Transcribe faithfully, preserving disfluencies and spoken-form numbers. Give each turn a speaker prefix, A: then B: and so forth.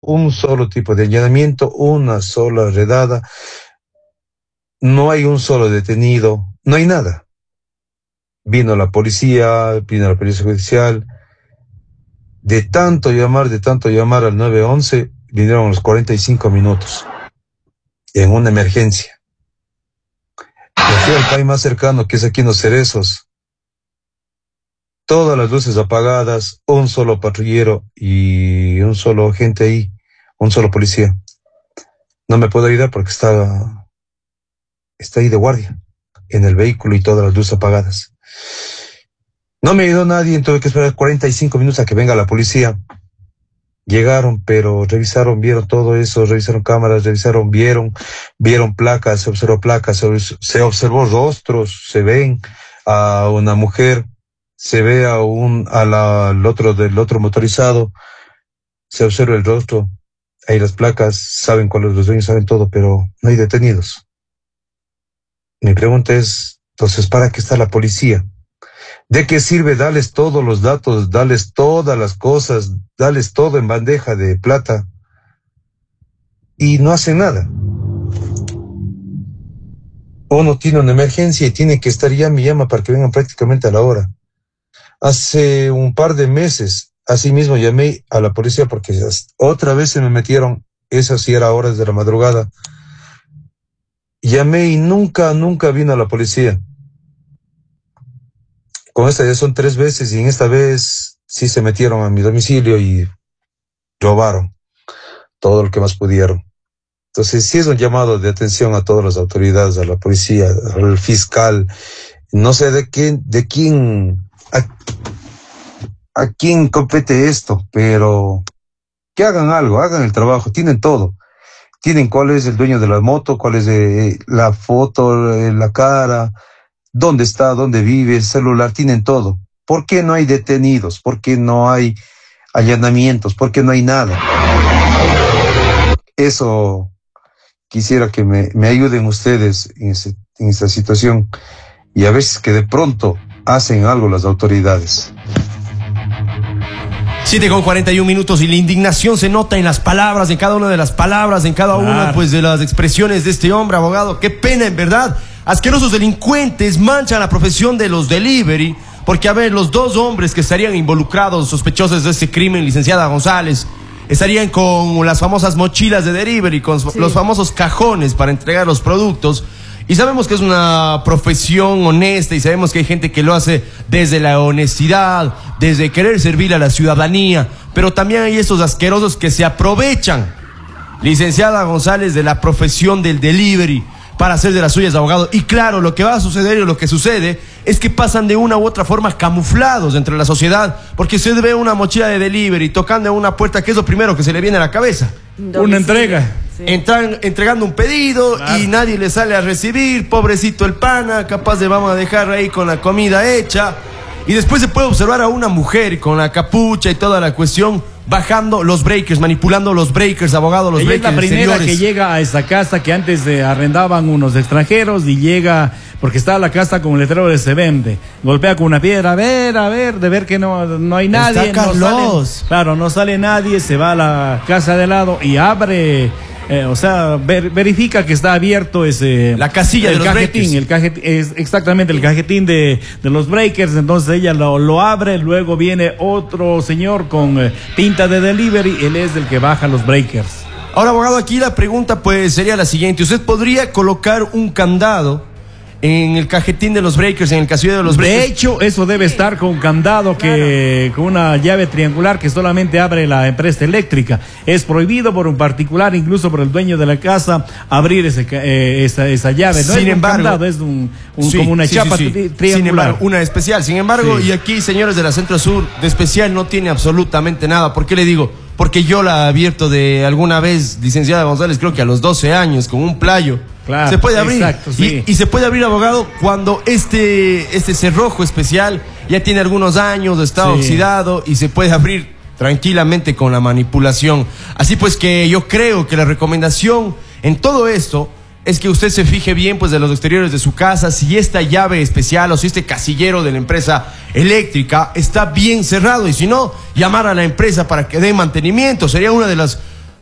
A: un solo tipo de allanamiento, una sola redada, no hay un solo detenido, no hay nada. Vino la policía, vino la policía judicial, de tanto llamar, de tanto llamar al nueve once, vinieron los cuarenta y cinco minutos, en una emergencia. Me fui al país más cercano, que es aquí en Los Cerezos. Todas las luces apagadas, un solo patrullero y un solo agente ahí, un solo policía. No me puedo ayudar porque está, está ahí de guardia, en el vehículo y todas las luces apagadas. No me ayudó nadie, tuve que esperar cuarenta y cinco minutos a que venga la policía. Llegaron, pero revisaron, vieron todo eso, revisaron cámaras, revisaron, vieron, vieron placas, se observó placas, se, se observó rostros, se ven a una mujer, se ve a un, a la, al otro del otro motorizado, se observa el rostro, hay las placas, saben cuáles los dueños, saben todo, pero no hay detenidos. Mi pregunta es, entonces, ¿para qué está la policía? ¿De qué sirve darles todos los datos, darles todas las cosas, darles todo en bandeja de plata y no hacen nada? Uno tiene una emergencia y tiene que estar, ya me llama para que vengan prácticamente a la hora. Hace un par de meses, así mismo llamé a la policía porque otra vez se me metieron, eso sí era horas de la madrugada. Llamé y nunca, nunca vino la policía. Con esta ya son tres veces y en esta vez sí se metieron a mi domicilio y robaron todo lo que más pudieron. Entonces sí es un llamado de atención a todas las autoridades, a la policía, al fiscal, no sé de quién, de quién, a, a quién compete esto, pero que hagan algo, hagan el trabajo, tienen todo. Tienen cuál es el dueño de la moto, cuál es eh, la foto, eh, la cara, dónde está, dónde vive, el celular, tienen todo. ¿Por qué no hay detenidos? ¿Por qué no hay allanamientos? ¿Por qué no hay nada? Eso quisiera que me, me ayuden ustedes en, ese, en esta situación y a veces que de pronto hacen algo las autoridades.
B: siete con cuarenta y un minutos y la indignación se nota en las palabras, en cada una de las palabras, en cada una claro. pues de las expresiones de este hombre, abogado. Qué pena, en verdad. Asquerosos delincuentes manchan la profesión de los delivery, porque a ver, los dos hombres que estarían involucrados, sospechosos de este crimen, licenciada González, estarían con las famosas mochilas de delivery, con sí. los famosos cajones para entregar los productos. Y sabemos que es una profesión honesta y sabemos que hay gente que lo hace desde la honestidad, desde querer servir a la ciudadanía, pero también hay estos asquerosos que se aprovechan, licenciada González, de la profesión del delivery para hacer de las suyas, abogado. Y claro, lo que va a suceder y lo que sucede es que pasan de una u otra forma camuflados entre la sociedad, porque usted ve una mochila de delivery tocando en una puerta, que es lo primero que se le viene a la cabeza.
C: Domicilio. Una entrega.
B: Sí. Entran, entregando un pedido claro. y nadie le sale a recibir, pobrecito el pana, capaz de vamos a dejar ahí con la comida hecha. Y después se puede observar a una mujer con la capucha y toda la cuestión, bajando los breakers, manipulando los breakers, abogado, los
C: Ella
B: breakers
C: es la primera
B: exteriores.
C: que llega a esta casa que antes eh, arrendaban unos extranjeros y llega, porque está la casa con el letrero de se vende, golpea con una piedra, a ver, a ver, de ver que no, no hay nadie.
B: Está Carlos.
C: No sale, claro, no sale nadie, se va a la casa de lado y abre... Eh, o sea, ver, verifica que está abierto ese...
B: La casilla
C: el
B: de los
C: cajetín,
B: breakers.
C: El cajetín, es exactamente el cajetín de, de los breakers. Entonces ella lo, lo abre, luego viene otro señor con eh, pinta de delivery, él es el que baja los breakers.
B: Ahora, abogado, aquí la pregunta pues sería la siguiente. ¿Usted podría colocar un candado en el cajetín de los breakers, en el casillo de los breakers?
C: De hecho, eso debe estar con candado, que claro. con una llave triangular que solamente abre la empresa eléctrica. Es prohibido por un particular, incluso por el dueño de la casa, abrir ese, eh, esa, esa llave. No
B: Sin
C: es
B: embargo,
C: un candado, es un, un,
B: sí,
C: como una
B: sí,
C: chapa
B: sí, sí.
C: tri triangular.
B: Sin embargo, una especial. Sin embargo,
C: sí.
B: y aquí, señores de la Centro Sur, de especial no tiene absolutamente nada. ¿Por qué le digo? Porque yo la he abierto de alguna vez, licenciada González, creo que a los doce años, con un playo.
C: Claro,
B: se puede abrir.
C: Exacto, sí.
B: y, y se puede abrir, abogado, cuando este, este cerrojo especial ya tiene algunos años, está sí. oxidado y se puede abrir tranquilamente con la manipulación. Así pues que yo creo que la recomendación en todo esto es que usted se fije bien pues de los exteriores de su casa, si esta llave especial o si este casillero de la empresa eléctrica está bien cerrado, y si no, llamar a la empresa para que dé mantenimiento. Sería una de las